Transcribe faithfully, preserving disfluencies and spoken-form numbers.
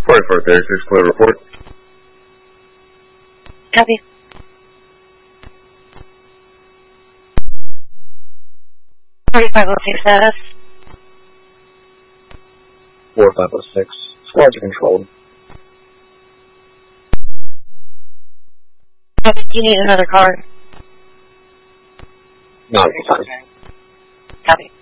forty-four thirty-six, clear report. Copy. forty-five oh six status. forty-five oh six, squads are controlled. Copy. Do you need another card? Not anytime. Copy.